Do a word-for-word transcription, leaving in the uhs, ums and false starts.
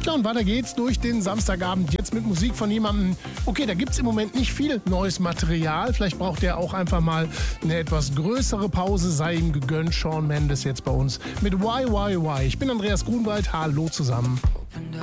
Ja, und weiter geht's durch den Samstagabend jetzt mit Musik von jemandem. Okay, da gibt's im Moment nicht viel neues Material. Vielleicht braucht er auch einfach mal eine etwas größere Pause. Sei ihm gegönnt. Shawn Mendes jetzt bei uns mit Why, Why, Why. Ich bin Andreas Grunwald. Hallo zusammen.